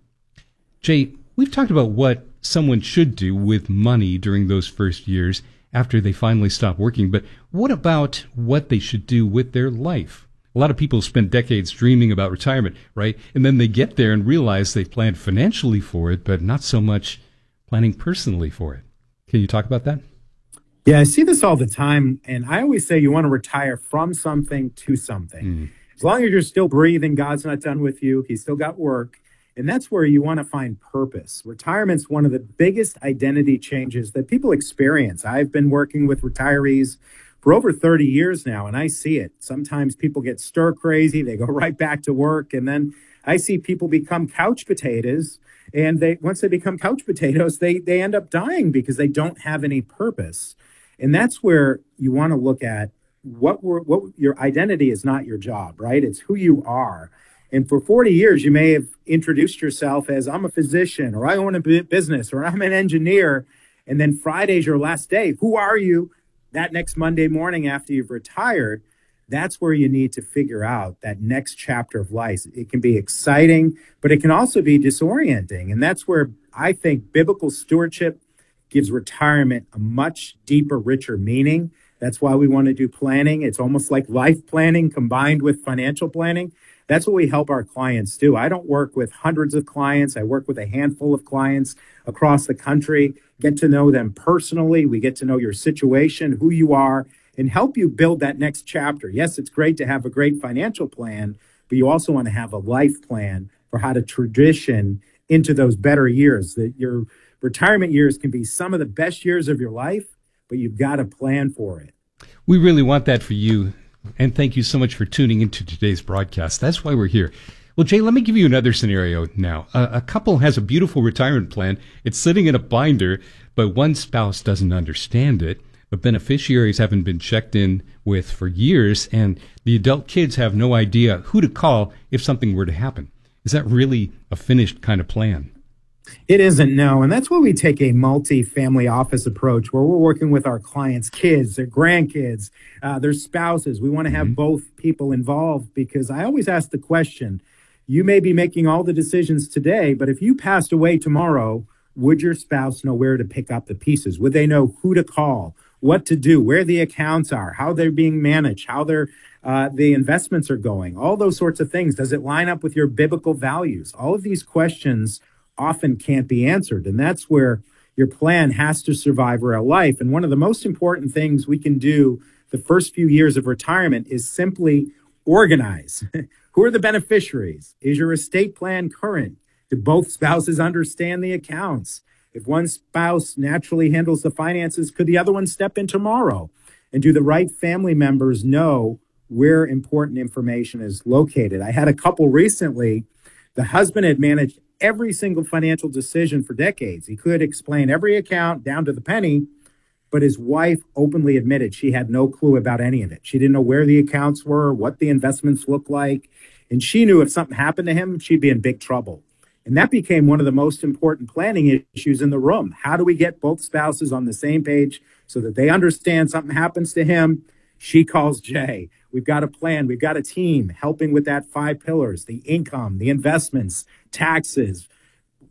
Jay, we've talked about what someone should do with money during those first years after they finally stop working, but what about what they should do with their life? A lot of people spend decades dreaming about retirement, right? And then they get there and realize they've planned financially for it, but not so much planning personally for it. Can you talk about that? Yeah, I see this all the time, and I always say you want to retire from something to something. Mm. As long as you're still breathing, God's not done with you. He's still got work. And that's where you want to find purpose. Retirement's one of the biggest identity changes that people experience. I've been working with retirees for over thirty years now, and I see it. Sometimes people get stir crazy. They go right back to work. And then I see people become couch potatoes. And they once they become couch potatoes, they, they end up dying because they don't have any purpose. And that's where you want to look at what we're, what your identity is not your job, right? It's who you are. And for forty years, you may have introduced yourself as I'm a physician, or I own a business, or I'm an engineer. And then Friday's your last day. Who are you? That next Monday morning after you've retired, that's where you need to figure out that next chapter of life. It can be exciting, but it can also be disorienting. And that's where I think biblical stewardship gives retirement a much deeper, richer meaning. That's why we want to do planning. It's almost like life planning combined with financial planning. That's what we help our clients do. I don't work with hundreds of clients. I work with a handful of clients across the country, get to know them personally. We get to know your situation, who you are, and help you build that next chapter. Yes, it's great to have a great financial plan, but you also want to have a life plan for how to transition into those better years. That your retirement years can be some of the best years of your life, but you've got to plan for it. We really want that for you. And thank you so much for tuning into today's broadcast. That's why we're here. Well, Jay, let me give you another scenario now. A, a couple has a beautiful retirement plan. It's sitting in a binder, but one spouse doesn't understand it. The beneficiaries haven't been checked in with for years, and the adult kids have no idea who to call if something were to happen. Is that really a finished kind of plan? It isn't, no. And that's why we take a multi-family office approach where we're working with our clients' kids, their grandkids, uh, their spouses. We want to have mm-hmm. both people involved, because I always ask the question, you may be making all the decisions today, but if you passed away tomorrow, would your spouse know where to pick up the pieces? Would they know who to call, what to do, where the accounts are, how they're being managed, how their uh, the investments are going, all those sorts of things? Does it line up with your biblical values? All of these questions often can't be answered. And that's where your plan has to survive real life. And one of the most important things we can do the first few years of retirement is simply organize. Who are the beneficiaries? Is your estate plan current? Do both spouses understand the accounts? If one spouse naturally handles the finances, could the other one step in tomorrow? And do the right family members know where important information is located? I had a couple recently. The husband had managed every single financial decision for decades. He could explain every account down to the penny, but his wife openly admitted she had no clue about any of it. She didn't know where the accounts were, what the investments looked like, and she knew if something happened to him, she'd be in big trouble. And that became one of the most important planning issues in the room. How do we get both spouses on the same page so that they understand something happens to him? She calls Jay. We've got a plan. We've got a team helping with that five pillars, the income, the investments, taxes,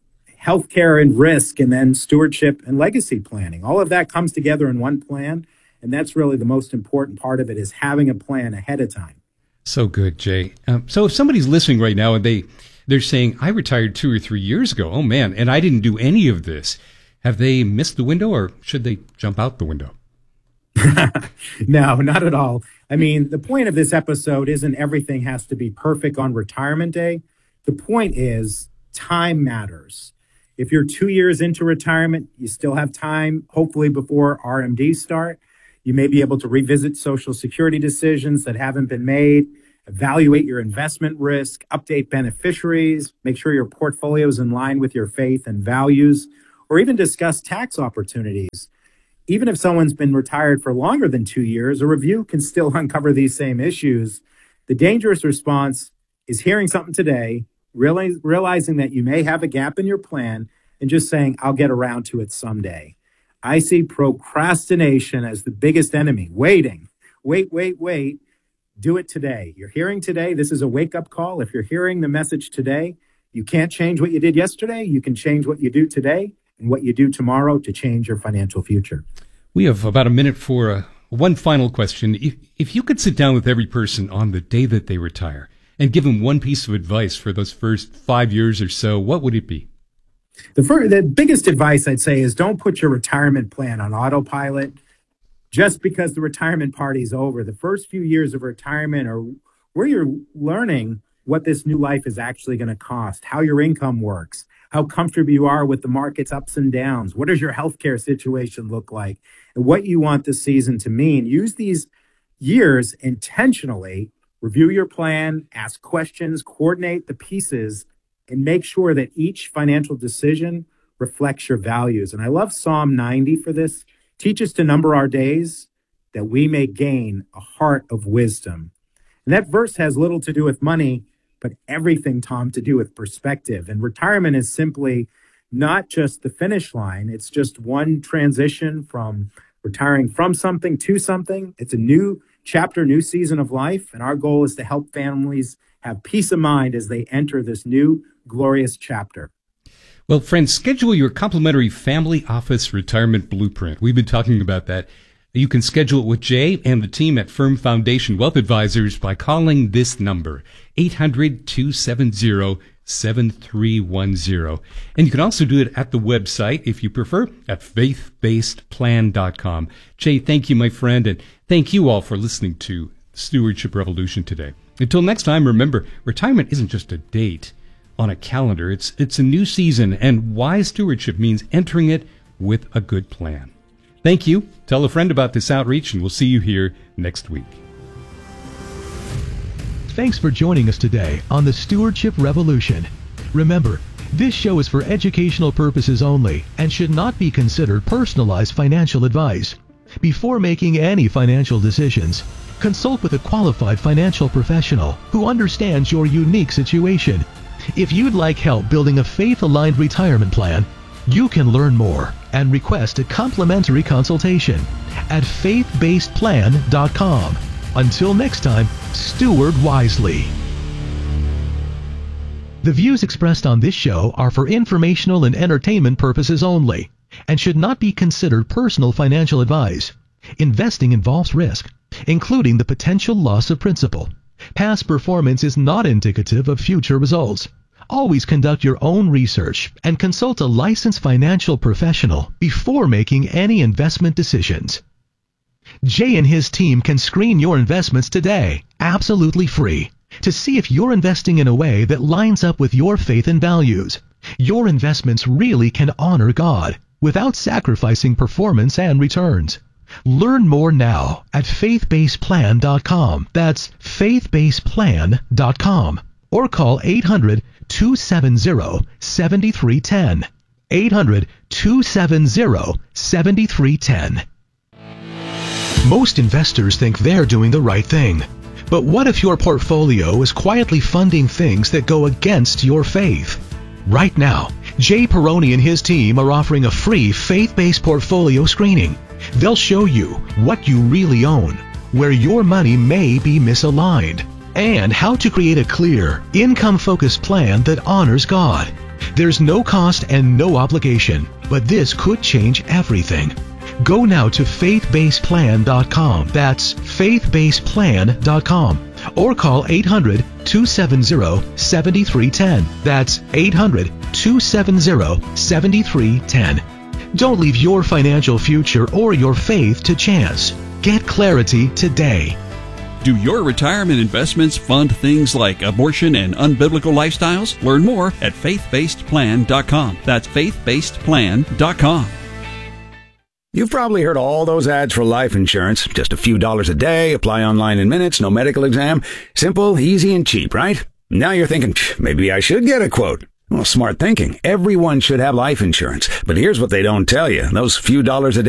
healthcare and risk, and then stewardship and legacy planning. All of that comes together in one plan. And that's really the most important part of it, is having a plan ahead of time. So good, Jay. Um, so if somebody's listening right now and they, they're saying, I retired two or three years ago, oh man, and I didn't do any of this, have they missed the window, or should they jump out the window? No, not at all. I mean, the point of this episode isn't everything has to be perfect on retirement day. The point is time matters. If you're two years into retirement, you still have time, hopefully before R M Ds start. You may be able to revisit Social Security decisions that haven't been made, evaluate your investment risk, update beneficiaries, make sure your portfolio is in line with your faith and values, or even discuss tax opportunities. Even if someone's been retired for longer than two years, a review can still uncover these same issues. The dangerous response is hearing something today, realize, realizing that you may have a gap in your plan, and just saying, I'll get around to it someday. I see procrastination as the biggest enemy. Waiting, wait, wait, wait. Do it today. You're hearing today. This is a wake-up call. If you're hearing the message today, you can't change what you did yesterday. You can change what you do today and what you do tomorrow to change your financial future. We have about a minute for uh, one final question. If, if you could sit down with every person on the day that they retire and give them one piece of advice for those first five years or so, what would it be? The, first, the biggest advice I'd say is don't put your retirement plan on autopilot just because the retirement party's over. The first few years of retirement are where you're learning what this new life is actually going to cost, how your income works, how comfortable you are with the market's ups and downs. What does your healthcare situation look like? And what you want this season to mean. Use these years intentionally, review your plan, ask questions, coordinate the pieces, and make sure that each financial decision reflects your values. And I love Psalm ninety for this. Teach us to number our days that we may gain a heart of wisdom. And that verse has little to do with money, but everything, Tom, to do with perspective. And retirement is simply not just the finish line. It's just one transition from retiring from something to something. It's a new chapter, new season of life. And our goal is to help families have peace of mind as they enter this new glorious chapter. Well, friends, schedule your complimentary Family Office Retirement Blueprint. We've been talking about that. You can schedule it with Jay and the team at Firm Foundation Wealth Advisors by calling this number, eight hundred, two seven zero, seven three one zero. And you can also do it at the website, if you prefer, at faith based plan dot com. Jay, thank you, my friend, and thank you all for listening to Stewardship Revolution today. Until next time, remember, retirement isn't just a date on a calendar. It's, it's a new season, and wise stewardship means entering it with a good plan. Thank you. Tell a friend about this outreach, and we'll see you here next week. Thanks for joining us today on the Stewardship Revolution. Remember, this show is for educational purposes only and should not be considered personalized financial advice. Before making any financial decisions, consult with a qualified financial professional who understands your unique situation. If you'd like help building a faith-aligned retirement plan, you can learn more and request a complimentary consultation at faith based plan dot com. Until next time, steward wisely. The views expressed on this show are for informational and entertainment purposes only and should not be considered personal financial advice. Investing involves risk, including the potential loss of principal. Past performance is not indicative of future results. Always conduct your own research and consult a licensed financial professional before making any investment decisions. Jay and his team can screen your investments today, absolutely free, to see if you're investing in a way that lines up with your faith and values. Your investments really can honor God without sacrificing performance and returns. Learn more now at faith based plan dot com. That's faith based plan dot com. Or call eight hundred, two seven zero, seven three one zero. eight hundred, two seven zero, seven three one zero. Most investors think they're doing the right thing. But what if your portfolio is quietly funding things that go against your faith? Right now, Jay Peroni and his team are offering a free faith-based portfolio screening. They'll show you what you really own, where your money may be misaligned, and how to create a clear, income-focused plan that honors God. There's no cost and no obligation, but this could change everything. Go now to faith based plan dot com. That's faith based plan dot com. Or call eight hundred, two seven zero, seven three one zero. That's eight hundred, two seven zero, seven three one zero. Don't leave your financial future or your faith to chance. Get clarity today. Do your retirement investments fund things like abortion and unbiblical lifestyles? Learn more at faith based plan dot com. That's faith based plan dot com. You've probably heard all those ads for life insurance. Just a few dollars a day, apply online in minutes, no medical exam. Simple, easy, and cheap, right? Now you're thinking, maybe I should get a quote. Well, smart thinking. Everyone should have life insurance. But here's what they don't tell you. Those few dollars a day